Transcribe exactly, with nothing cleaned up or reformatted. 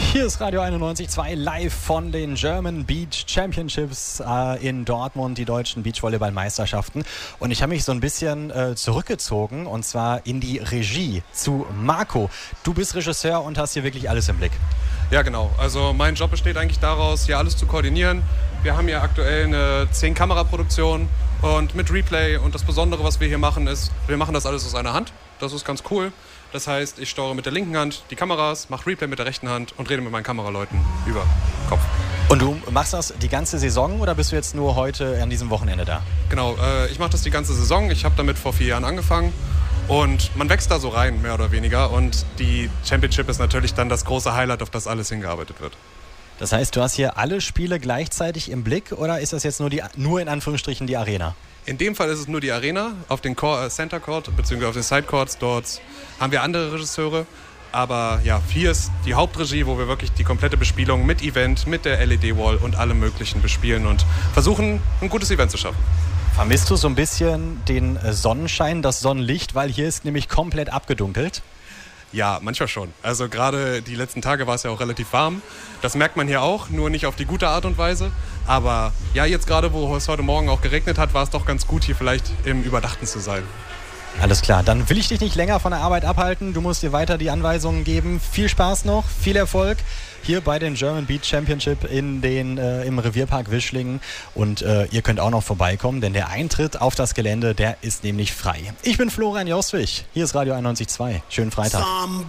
Hier ist Radio einundneunzig Komma zwei live von den German Beach Championships äh, in Dortmund, die deutschen Beachvolleyball-Meisterschaften. Und ich habe mich so ein bisschen äh, zurückgezogen, und zwar in die Regie zu Marco. Du bist Regisseur und hast hier wirklich alles im Blick. Ja, genau. Also mein Job besteht eigentlich daraus, hier alles zu koordinieren. Wir haben hier aktuell eine zehn Kamera Produktion und mit Replay. Und das Besondere, was wir hier machen, ist, wir machen das alles aus einer Hand. Das ist ganz cool. Das heißt, ich steuere mit der linken Hand die Kameras, mache Replay mit der rechten Hand und rede mit meinen Kameraleuten über Kopf. Und du machst das die ganze Saison oder bist du jetzt nur heute an diesem Wochenende da? Genau, äh, ich mache das die ganze Saison. Ich habe damit vor vier Jahren angefangen. Und man wächst da so rein, mehr oder weniger. Und die Championship ist natürlich dann das große Highlight, auf das alles hingearbeitet wird. Das heißt, du hast hier alle Spiele gleichzeitig im Blick oder ist das jetzt nur, die, nur in Anführungsstrichen die Arena? In dem Fall ist es nur die Arena. Auf den Core, Center Court bzw. auf den Side Courts, dort haben wir andere Regisseure. Aber ja, hier ist die Hauptregie, wo wir wirklich die komplette Bespielung mit Event, mit der L E D-Wall und allem Möglichen bespielen und versuchen, ein gutes Event zu schaffen. Vermisst du so ein bisschen den Sonnenschein, das Sonnenlicht, weil hier ist nämlich komplett abgedunkelt? Ja, manchmal schon. Also gerade die letzten Tage war es ja auch relativ warm. Das merkt man hier auch, nur nicht auf die gute Art und Weise. Aber ja, jetzt gerade, wo es heute Morgen auch geregnet hat, war es doch ganz gut, hier vielleicht im Überdachten zu sein. Alles klar, dann will ich dich nicht länger von der Arbeit abhalten. Du musst dir weiter die Anweisungen geben. Viel Spaß noch, viel Erfolg hier bei den German Beach Championship in den, äh, im Revierpark Wischlingen. Und äh, ihr könnt auch noch vorbeikommen, denn der Eintritt auf das Gelände, der ist nämlich frei. Ich bin Florian Jostwig, hier ist Radio einundneunzig Komma zwei. Schönen Freitag.